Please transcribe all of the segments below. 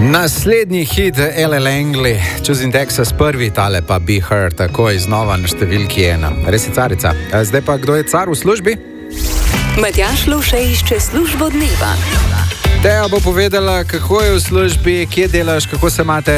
Naslednji hit Ella Langley, Choosing Texas, prvi tale pa Be Her, takoj znova na številki 1. Res je carica. Zdaj pa, kdo je car v službi? Matjaž Lovše išče službo dneva. Teja bo povedala, kako je v službi, kje delaš, kako se imate.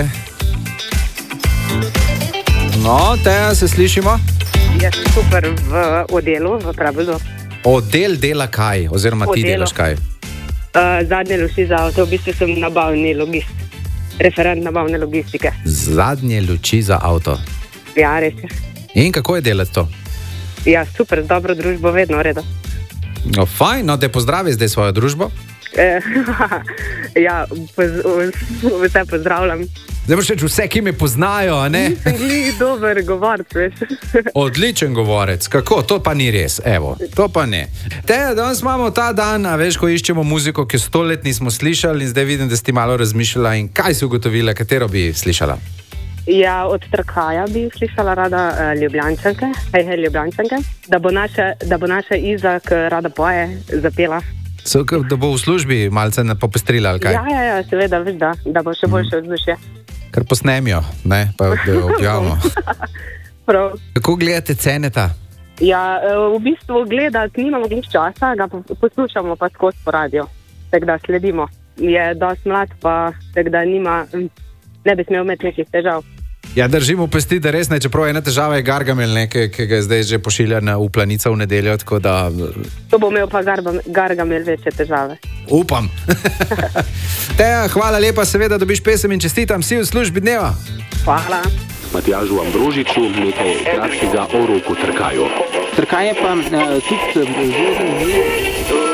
No, Teja, se slišimo? Jaz super v odelu, v Pravildu. Oddel dela kaj? Oziroma ti delaš kaj? Zadnje luči za avto, v bistvu sem nabavni logist. Referent nabavne logistike. Zadnje luči za avto. Ja, res je. In kako je delati to? Ja, super, z dobro družbo, vedno redo. No, fajn, no, te pozdravi zdaj svojo družbo. Ja, vse pozdravljam. Zdaj boš reči vse, ki me poznajo, a ne? Nisem glih dober govorc, veš. Odličen govorec, kako? To pa ni res, evo, to pa ne. Teja, danes imamo ta dan, a veš, ko iščemo muziko, ki 100 let nismo slišali in zdaj vidim, da si ti malo razmišljala in kaj si ugotovila, katero bi slišala? Ja, od Trkaja bi slišala rada Ljubljančanke, hej Ljubljančanke, da bo naša Izak rada poje, zapela. Da bo v službi malce popestrila, ali kaj? Ja, seveda, veš da bo še boljše vzdušje. Kar posnemijo, ne, pa da jo objavimo. Prav. Kako gledate Ceneta? Ja, v bistvu gledati nimamo glih časa, ga poslušamo pa skozi po radio, tako da sledimo. Je dosti mlad, pa tako da ne bi smel imeti nekih težav. Ja, držimo pesti, da res ne, čeprav ena težava je Gargamel, ki ga zdaj že pošilja v Planica v nedeljo, tako da... To bo imel pa Gargamel večje težave. Upam. Teja, hvala lepa, seveda dobiš pesem in čestitam si v službi dneva. Hvala. Matjažu Ambrožiču nekaj kratkega o roku Trkaju. Trkaj je pa tudi zelo zanimiv.